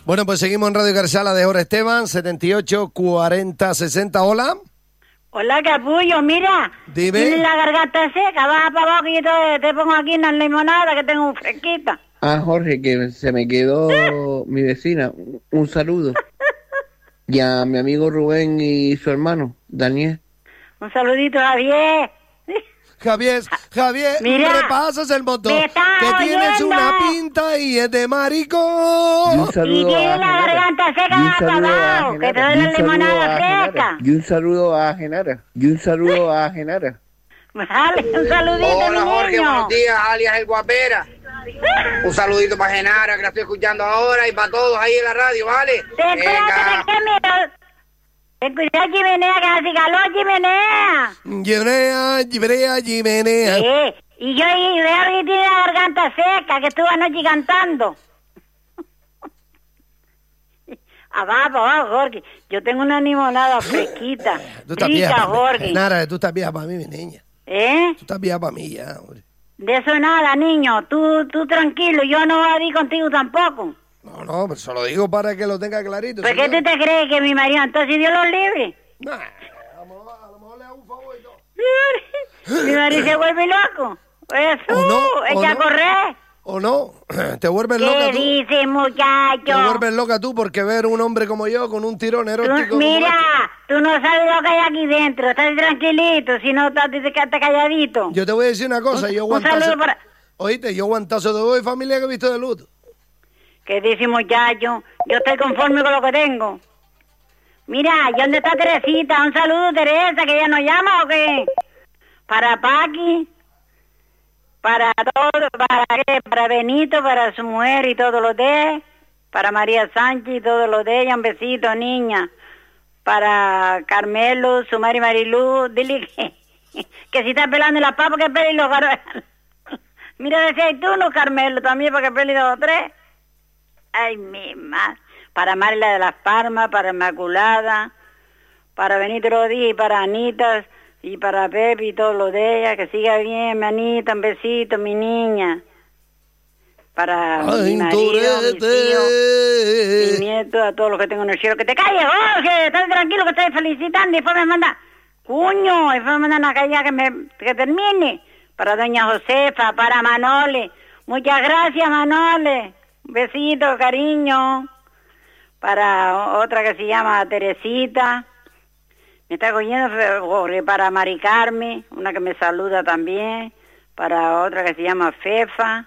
Bueno, pues seguimos en Radio Carchala de Jorge Esteban, 78 40 60. Hola. Hola, capullo, mira. Dime. Tienes la garganta seca, baja para abajo y yo te pongo aquí una limonada que tengo fresquita. Ah, Jorge, que se me quedó mi vecina. Un saludo. Y a mi amigo Rubén y su hermano, Daniel. Un saludito, Javier. Javier, Mira, repasas el montón. ¿me estás Que tienes oyendo? una pinta y es de Y maricón. un Y saludo tienes a la Genara. garganta seca, Y un baja para saludo a abajo, que te Genara. doy Y la un saludo limonada a Genara. fresca. Y un saludo a Genara. Y un saludo a Genara. Vale, un saludito, Hola mi Jorge, niño. buenos días, alias El Guapera. Un saludito para Genara, que la estoy escuchando ahora, y para todos ahí en la radio, ¿vale? Ten cuidado, que me... Ten cuidado, chimenea, que hace calor, chimenea. Chimenea. Sí, y yo veo que tiene la garganta seca, que estuvo anoche cantando. Abajo, Jorge. Yo tengo una limonada fresquita. Tú estás rica, vieja, Jorge. Nara, tú estás vieja para mí, mi niña. ¿Eh? Tú estás vieja para mí ya, hombre. De eso nada, niño. Tú tranquilo, yo no voy a ir contigo tampoco. No, pero se lo digo para que lo tenga clarito. ¿Por qué señor. tú te crees que mi marido entonces Dios los libre? Nah, a lo mejor le hago un favor y todo. Mi marido se vuelve loco. Eso, ¿O no? echa ¿O a no? correr. ¿O no? Te vuelves loca ¿Qué tú. dices, muchacho? Te vuelves loca tú porque ver un hombre como yo con un tirón erótico. como Mira, este. tú no sabes lo que hay aquí dentro. Estás tranquilito, si no estás calladito. Yo te voy a decir una cosa, yo un saludo guantazo. para... Oíste, yo guantazo de hoy, familia que he visto de luto. ¿Qué dice, muchacho? Yo estoy conforme con lo que tengo. Mira, ¿y dónde está Teresita? Un saludo, Teresa, que ella nos llama o qué. Para Paqui, para todo, ¿para qué? Para Benito, para su mujer y todos los de, para María Sánchez y todos los de ella, un besito, niña. Para Carmelo, su madre Marilú, dile que si está pelando las papas, que pele los garos. Mira, decía tú, no, Carmelo, también para que pele dos o tres. Ay, mi madre. Para Marla de las Palmas, para Inmaculada, para Benito Rodríguez y para Anita y para Pepe y todos los de ella. Que siga bien, mi Anita, un besito, mi niña. Para mi marido, mis hijos, mis nietos, a todos los que tengo en el cielo. ¡Que te calles, Jorge! Estás tranquilo, que estoy felicitando. Y después me manda, cuño, y después me mandan a callar que termine. Para doña Josefa, para Manole. Muchas gracias, Manole. Un besito, cariño. Para otra que se llama Teresita. Me está cogiendo, Jorge. Para Mari Carmen, una que me saluda también. Para otra que se llama Fefa.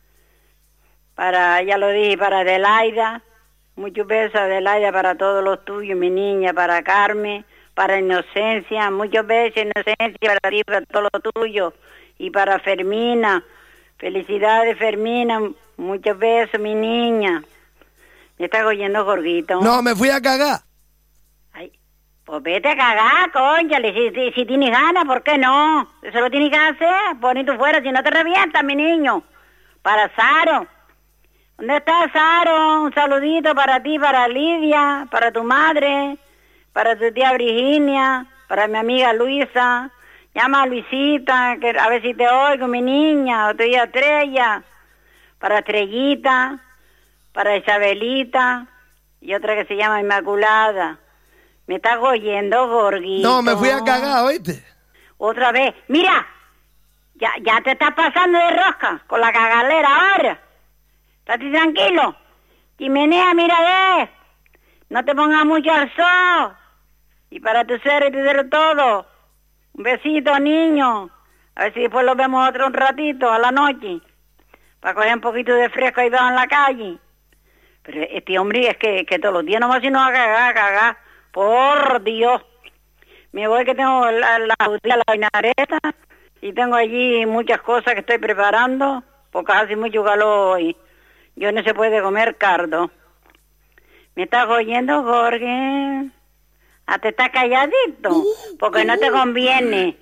Para, ya lo dije, para Adelaida. Muchos besos, Adelaida, para todos los tuyos, mi niña. Para Carmen, para Inocencia. Muchos besos, Inocencia, para ti, para todo lo tuyo. Y para Fermina. Felicidades, Fermina. Muchos besos, mi niña. ¿Me estás oyendo, Jorgito? No, me fui a cagar. Ay, pues vete a cagar, cónchale. Si tienes ganas, ¿por qué no? Eso lo tienes que hacer. Bonito fuera, si no te revientas, mi niño. Para Saro. ¿Dónde estás, Saro? Un saludito para ti, para Lidia, para tu madre, para tu tía Virginia, para mi amiga Luisa. Llama a Luisita, que a ver si te oigo, mi niña, o tu tía Estrella. Para Estrellita, para Isabelita, y otra que se llama Inmaculada. ¿Me estás oyendo, Gorguito? No, me fui a cagar, ¿oíste? Otra vez. Mira, ya te estás pasando de rosca con la cagalera ahora. Estate tranquilo. Chimenea, mira, no te pongas mucho al sol. Y para tu ser y tu ser todo. Un besito, niño. A ver si después lo vemos otro un ratito, a la noche. Para coger un poquito de fresco ahí en la calle. Pero este hombre es que todos los días nomás si no va a cagar. Por Dios. Me voy que tengo la vinareta y tengo allí muchas cosas que estoy preparando porque hace mucho calor hoy. Yo no se puede comer cardo. ¿Me estás oyendo, Jorge? Te estás calladito porque no te conviene.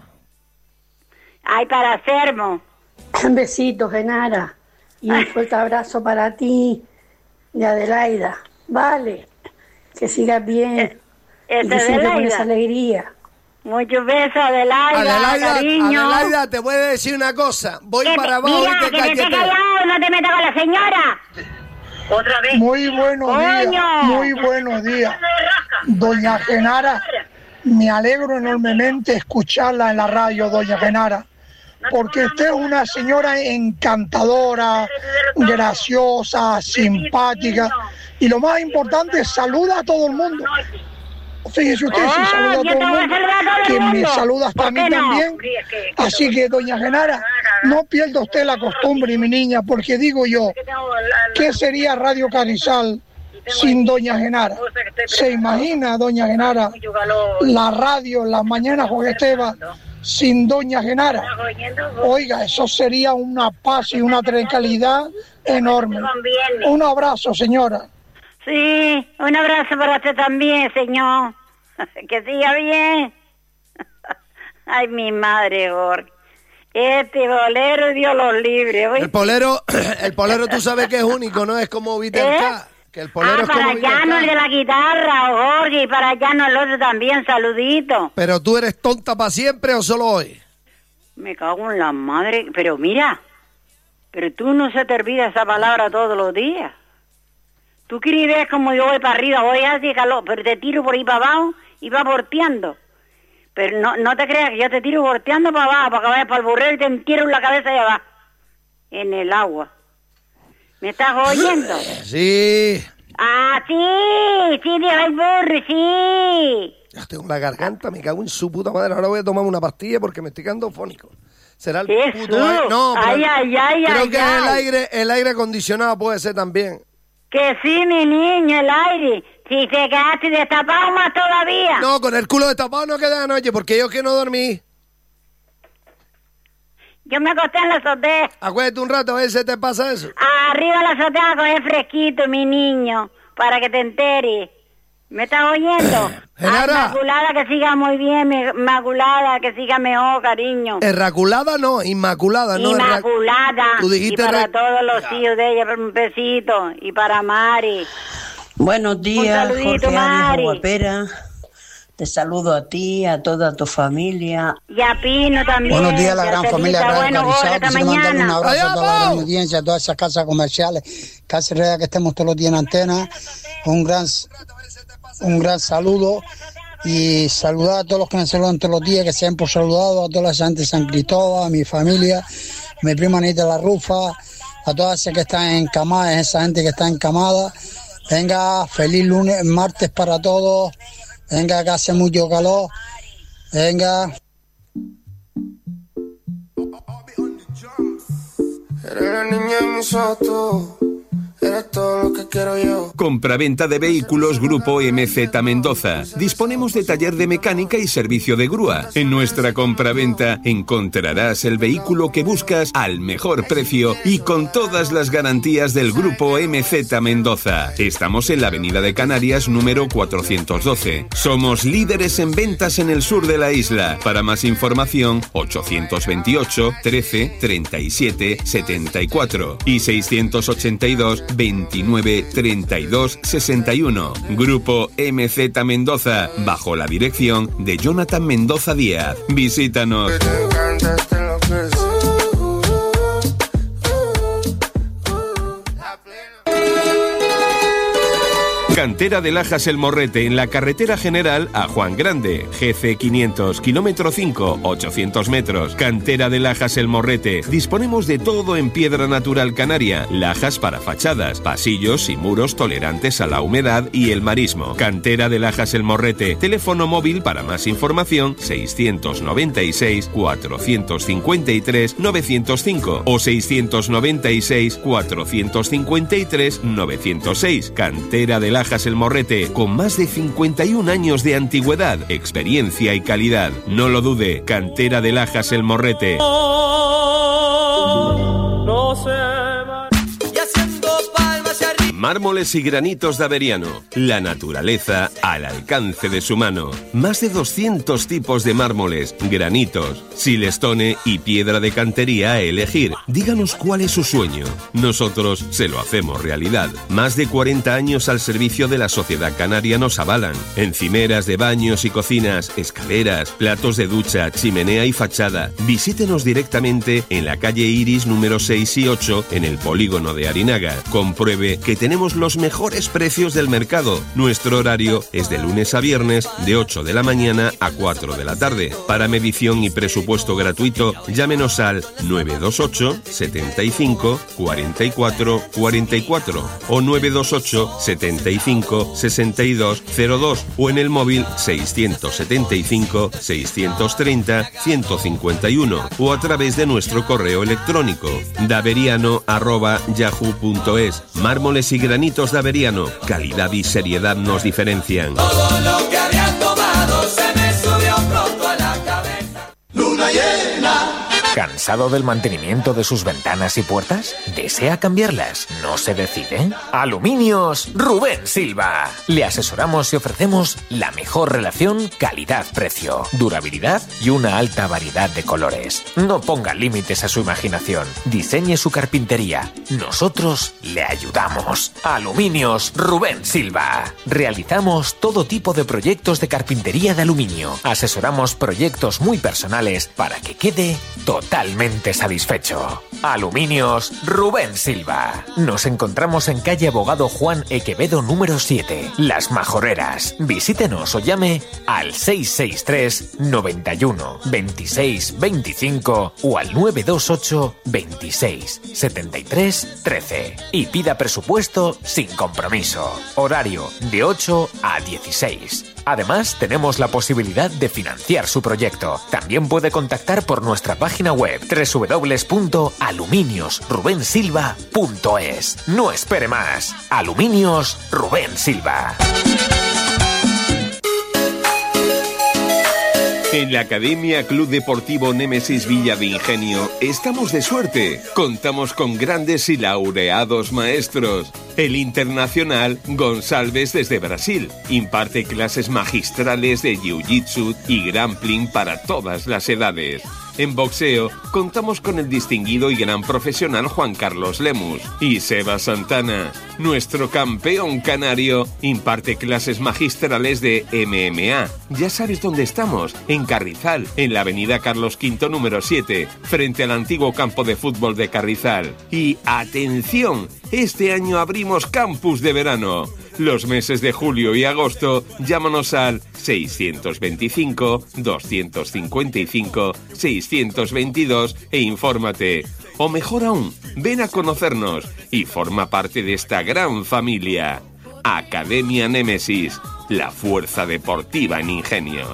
Ay, para Sermo. Un besito, Genara, y un fuerte abrazo para ti, de Adelaida. Vale, que sigas bien y que siempre con esa alegría. Muchos besos, Adelaida, cariño. Adelaida, te voy a decir una cosa. Voy para abajo mira, y te que te estés callado, no te metas con la señora. Otra vez. Muy buenos días, muy buenos días. Doña Genara, me alegro enormemente escucharla en la radio, doña Genara, porque usted es una señora encantadora, graciosa, simpática, y lo más importante, saluda a todo el mundo. Fíjese usted, si saluda a todo el mundo, que me saluda hasta a mí también. Así que, doña Genara, no pierda usted la costumbre, mi niña, porque digo yo, ¿qué sería Radio Carrizal sin doña Genara? ¿Se imagina, doña Genara, la radio, las mañanas Jorge Esteban, sin doña Genara? Oiga, eso sería una paz y una tranquilidad enorme. Un abrazo, señora. Sí, un abrazo para usted también, señor. Que siga bien. Ay, mi madre, Jorge. Este bolero, Dios los libre. ¿Oí? El bolero tú sabes que es único, ¿no? Es como Viterca. Que el bolero es para como allá no el de la guitarra, Jorge, y para allá no el otro también, saludito. ¿Pero tú eres tonta para siempre o solo hoy? Me cago en la madre, pero mira, pero tú no se te olvida esa palabra todos los días. Tú quieres ver como yo voy para arriba, voy así calor, pero te tiro por ahí para abajo y va volteando. Pero no te creas que yo te tiro volteando para abajo, para que vayas para el burrero y te entierro en la cabeza allá abajo, en el agua. ¿Me estás oyendo? Sí. Ah, sí, deja el burro, sí. Ya tengo la garganta, me cago en su puta madre. Ahora voy a tomar una pastilla porque me estoy quedando fónico. Será el Jesús. puto aire. No, pero creo que ay. el aire acondicionado puede ser también. Que sí, mi niño, el aire. Si te quedaste destapado más todavía. No, con el culo destapado no queda de noche, porque yo que no dormí. Yo me acosté en la azotea. Acuérdate un rato, a ver si te pasa eso. Arriba en la azotea con el fresquito, mi niño, para que te enteres. ¿Me estás oyendo? Genara. Inmaculada, que siga muy bien, Inmaculada, que siga mejor, cariño. Erraculada no, Inmaculada no. Inmaculada. Tú dijiste y para todos los hijos de ella, un besito. Y para Mari. Buenos días, un saludito, Jorge Mari. Guapera. Te saludo a ti, a toda tu familia. Y a Pino también. Buenos días, la gran familia de Radio Carrizal. Quisiera mandarle un abrazo a toda la gran audiencia, a todas esas casas comerciales. Casi real que estemos todos los días en antena. Un gran saludo y saludar a todos los que me saludan todos los días, que sean por saludado, a toda la gente de San Cristóbal, a mi familia, a mi prima Anita La Rufa, a todas esas que están encamadas, esa gente que está encamada. Venga, feliz lunes, martes para todos. Venga, que hace mucho calor. Venga. Eres la niña de mis ojos. Eres todo lo que quiero yo. Compraventa de vehículos Grupo MZ Mendoza. Disponemos de taller de mecánica y servicio de grúa. En nuestra compraventa encontrarás el vehículo que buscas al mejor precio y con todas las garantías del Grupo MZ Mendoza. Estamos en la Avenida de Canarias número 412. Somos líderes en ventas en el sur de la isla. Para más información, 828 13 37 74 y 682 29 32 61. Grupo MZ Mendoza, bajo la dirección de Jonathan Mendoza Díaz. Visítanos. Cantera de Lajas El Morrete, en la carretera general a Juan Grande, GC 500, kilómetro 5, 800 metros. Cantera de Lajas El Morrete. Disponemos de todo en piedra natural canaria, lajas para fachadas, pasillos y muros tolerantes a la humedad y el marismo. Cantera de Lajas El Morrete. Teléfono móvil para más información 696 453 905 o 696 453 906. Cantera de Lajas El Morrete, con más de 51 años de antigüedad, experiencia y calidad. No lo dude, Cantera de Lajas El Morrete. No se va. Y haciendo palmas y arriba. Mármoles y granitos de Averiano. La naturaleza al alcance de su mano. Más de 200 tipos de mármoles, granitos, silestone y piedra de cantería a elegir. Díganos cuál es su sueño. Nosotros se lo hacemos realidad. Más de 40 años al servicio de la sociedad canaria nos avalan. Encimeras de baños y cocinas, escaleras, platos de ducha, chimenea y fachada. Visítenos directamente en la calle Iris número 6 y 8 en el polígono de Arinaga. Compruebe que tenemos tenemos los mejores precios del mercado. Nuestro horario es de lunes a viernes de 8 de la mañana a 4 de la tarde. Para medición y presupuesto gratuito, llámenos al 928 75 44 44 o 928 75 62 02 o en el móvil 675 630 151 o a través de nuestro correo electrónico daveriano@yahoo.es. Mármoles y granitos Daveriano, calidad y seriedad nos diferencian. Todo lo que había tomado se me subió pronto a la cabeza. Luna llena. ¿Cansado del mantenimiento de sus ventanas y puertas? ¿Desea cambiarlas? ¿No se decide? Aluminios Rubén Silva. Le asesoramos y ofrecemos la mejor relación calidad-precio, durabilidad y una alta variedad de colores. No ponga límites a su imaginación. Diseñe su carpintería. Nosotros le ayudamos. Aluminios Rubén Silva. Realizamos todo tipo de proyectos de carpintería de aluminio. Asesoramos proyectos muy personales para que quede totalmente satisfecho. Aluminios Rubén Silva. Nos encontramos en calle Abogado Juan Equevedo número 7, Las Majoreras. Visítenos o llame al 663 91 26 25 o al 928 26 73 13 y pida presupuesto sin compromiso. Horario de 8 a 16. Además, tenemos la posibilidad de financiar su proyecto. También puede contactar por nuestra página web www.aluminiosrubensilva.es. No espere más. Aluminios Rubén Silva. En la Academia Club Deportivo Némesis Villa de Ingenio estamos de suerte. Contamos con grandes y laureados maestros. El internacional Gonçalves desde Brasil imparte clases magistrales de jiu-jitsu y grappling para todas las edades. En boxeo contamos con el distinguido y gran profesional Juan Carlos Lemus. Y Seba Santana, nuestro campeón canario, imparte clases magistrales de MMA. Ya sabes dónde estamos, en Carrizal, en la avenida Carlos V número 7, frente al antiguo campo de fútbol de Carrizal. Y ¡atención! Este año abrimos campus de verano. Los meses de julio y agosto, llámanos al 625 255 622 e infórmate. O mejor aún, ven a conocernos y forma parte de esta gran familia. Academia Némesis, la fuerza deportiva en Ingenio.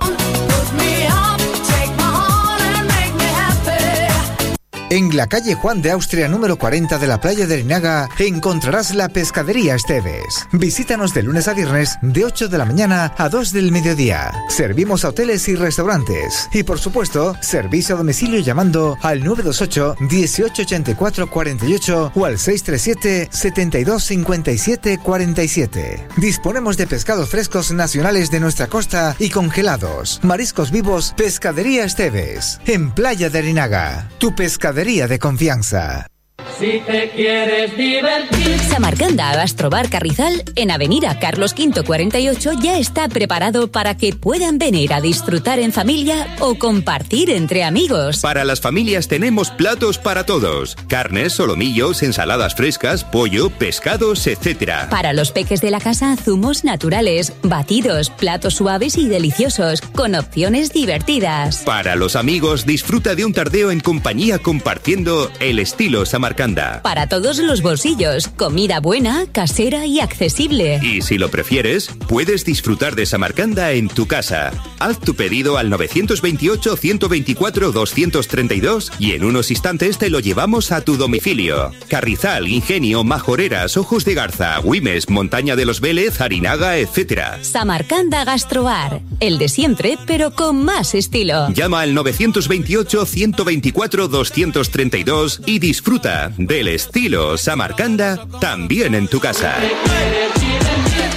En la calle Juan de Austria número 40 de la playa de Larinaga encontrarás la Pescadería Esteves. Visítanos de lunes a viernes de 8 de la mañana a 2 del mediodía. Servimos a hoteles y restaurantes. Y por supuesto, servicio a domicilio llamando al 928 1884 48 o al 637 72 57 47. Disponemos de pescados frescos nacionales de nuestra costa y congelados. Mariscos vivos, Pescadería Esteves. En Playa de Larinaga. Tu pescadería de confianza. Si te quieres divertir. Samarcanda Gastrobar Carrizal, en Avenida Carlos V 48, ya está preparado para que puedan venir a disfrutar en familia o compartir entre amigos. Para las familias tenemos platos para todos: carnes, solomillos, ensaladas frescas, pollo, pescados, etc. Para los peques de la casa, zumos naturales, batidos, platos suaves y deliciosos, con opciones divertidas. Para los amigos, disfruta de un tardeo en compañía compartiendo el estilo Samarcanda. Para todos los bolsillos, comida buena, casera y accesible. Y si lo prefieres, puedes disfrutar de Samarcanda en tu casa. Haz tu pedido al 928 124 232 y en unos instantes te lo llevamos a tu domicilio. Carrizal, Ingenio, Majoreras, Ojos de Garza, Güimes, Montaña de los Vélez, Arinaga, etc. Samarcanda Gastrobar, el de siempre, pero con más estilo. Llama al 928 124 232 y disfruta del estilo Samarcanda también en tu casa.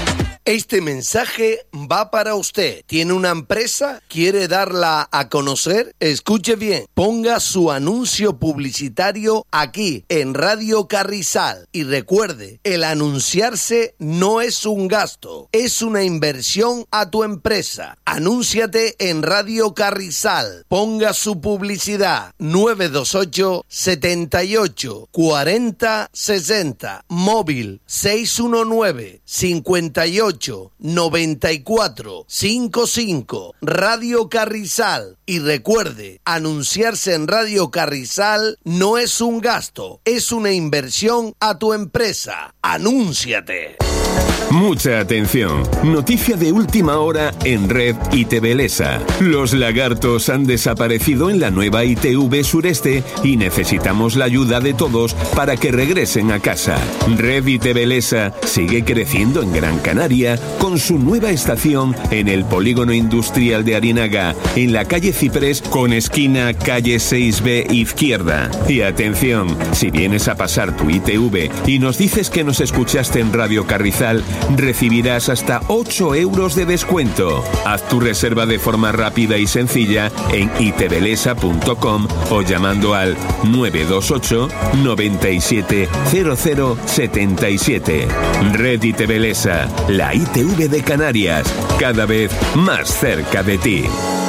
Este mensaje va para usted. ¿Tiene una empresa? ¿Quiere darla a conocer? Escuche bien. Ponga su anuncio publicitario aquí en Radio Carrizal. Y recuerde, el anunciarse no es un gasto, es una inversión a tu empresa. Anúnciate en Radio Carrizal. Ponga su publicidad. 928 78 40 60. Móvil 619 58 94 55. Radio Carrizal. Y recuerde, anunciarse en Radio Carrizal no es un gasto, es una inversión a tu empresa. ¡Anúnciate! Mucha atención. Noticia de última hora en Red ITV-Lesa. Los lagartos han desaparecido en la nueva ITV Sureste y necesitamos la ayuda de todos para que regresen a casa. Red ITV-Lesa sigue creciendo en Gran Canaria con su nueva estación en el polígono industrial de Arinaga, en la calle Ciprés con esquina calle 6B izquierda. Y atención, si vienes a pasar tu ITV y nos dices que nos escuchaste en Radio Carrizal, recibirás hasta 8 euros de descuento. Haz tu reserva de forma rápida y sencilla en itvlesa.com o llamando al 928 97 00 77. Red ITV-Lesa, la ITV de Canarias, cada vez más cerca de ti.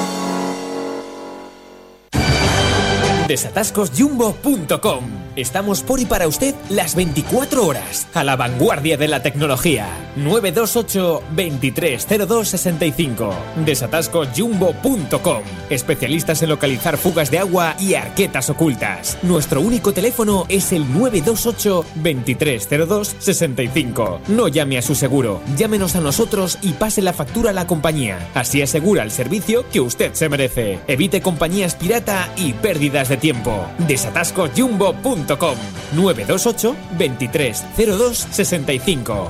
Desatascosjumbo.com. Estamos por y para usted las 24 horas, a la vanguardia de la tecnología. 928 2302 65. Desatascosjumbo.com. Especialistas en localizar fugas de agua y arquetas ocultas. Nuestro único teléfono es el 928 2302 65. No llame a su seguro, llámenos a nosotros y pase la factura a la compañía. Así asegura el servicio que usted se merece. Evite compañías pirata y pérdidas de tiempo. Desatascosjumbo.com. 928 2302 65.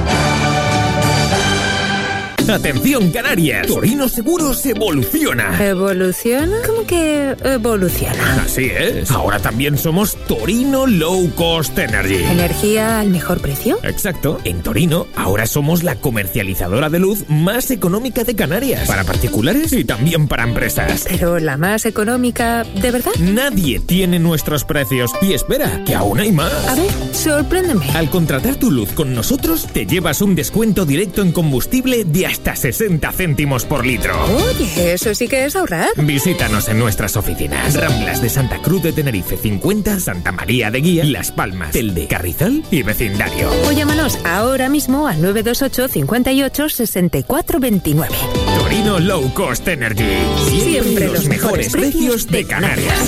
¡Atención, Canarias! Torino Seguros evoluciona. ¿Evoluciona? ¿Cómo que evoluciona? Así es. Ahora también somos Torino Low Cost Energy. ¿Energía al mejor precio? Exacto. En Torino, ahora somos la comercializadora de luz más económica de Canarias. Para particulares y también para empresas. Pero la más económica, ¿de verdad? Nadie tiene nuestros precios. Y espera, que aún hay más. A ver, sorpréndeme. Al contratar tu luz con nosotros, te llevas un descuento directo en combustible de hasta 60 céntimos por litro. Oye, eso sí que es ahorrar. Visítanos en nuestras oficinas. Ramblas de Santa Cruz de Tenerife 50, Santa María de Guía, Las Palmas, Telde, Carrizal y vecindario. O llámanos ahora mismo al 928 58 64 29. Torino Low Cost Energy. Siempre los mejores precios de Canarias.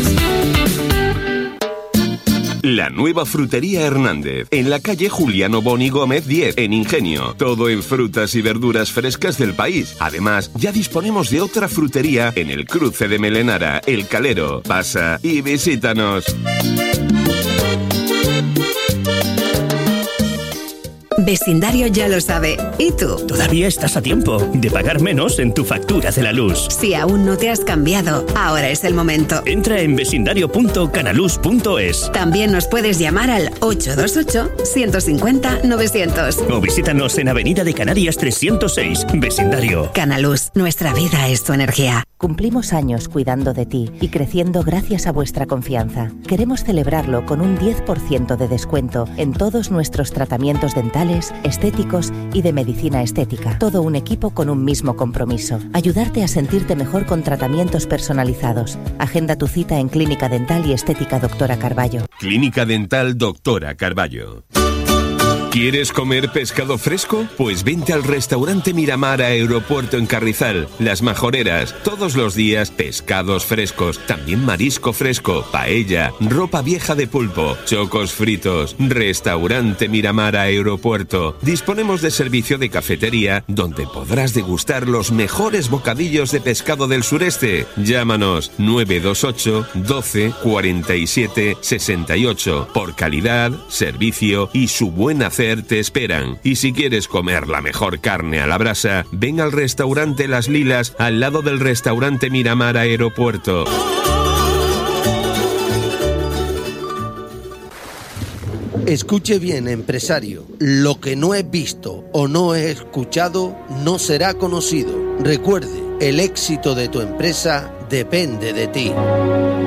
La nueva frutería Hernández, en la calle Juliano Boni Gómez 10, en Ingenio. Todo en frutas y verduras frescas del país. Además, ya disponemos de otra frutería en el cruce de Melenara, El Calero. Pasa y visítanos. Vecindario ya lo sabe. ¿Y tú? Todavía estás a tiempo de pagar menos en tu factura de la luz. Si aún no te has cambiado, ahora es el momento. Entra en vecindario.canaluz.es. También nos puedes llamar al 828-150-900. O visítanos en Avenida de Canarias 306, Vecindario. Canaluz, nuestra vida es tu energía. Cumplimos años cuidando de ti y creciendo gracias a vuestra confianza. Queremos celebrarlo con un 10% de descuento en todos nuestros tratamientos dentales, estéticos y de medicina estética. Todo un equipo con un mismo compromiso. Ayudarte a sentirte mejor con tratamientos personalizados. Agenda tu cita en Clínica Dental y Estética Doctora Carballo. Clínica Dental Doctora Carballo. ¿Quieres comer pescado fresco? Pues vente al restaurante Miramar Aeropuerto en Carrizal. Las Majoreras, todos los días pescados frescos, también marisco fresco, paella, ropa vieja de pulpo, chocos fritos. Restaurante Miramar Aeropuerto. Disponemos de servicio de cafetería donde podrás degustar los mejores bocadillos de pescado del sureste. Llámanos 928 12 47 68. Por calidad, servicio y su buen hacer te esperan. Y si quieres comer la mejor carne a la brasa, ven al restaurante Las Lilas, al lado del restaurante Miramar Aeropuerto. Escuche bien, empresario. Lo que no es visto o no es escuchado no será conocido. Recuerde, el éxito de tu empresa depende de ti.